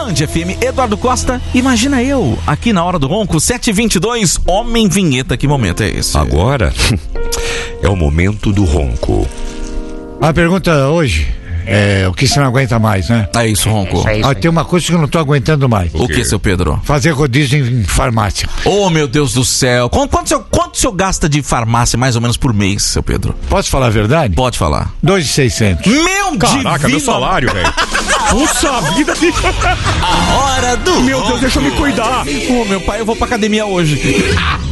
Band FM, Eduardo Costa, imagina eu, aqui na Hora do Ronco, 7h22, Homem Vinheta, que momento é esse? Agora é o momento do ronco. A pergunta hoje é o que você não aguenta mais, né? É isso, Ronco. Tem uma coisa que eu não tô aguentando mais. O que, seu Pedro? Fazer rodízio em farmácia. Oh, meu Deus do céu. Quanto o senhor gasta de farmácia mais ou menos por mês, seu Pedro? Posso falar a verdade? Pode falar. 2.600. Meu Caraca, divino... meu salário, velho. Puxa vida. A Hora do Meu Deus, deixa eu me cuidar. Ô, meu pai, eu vou pra academia hoje.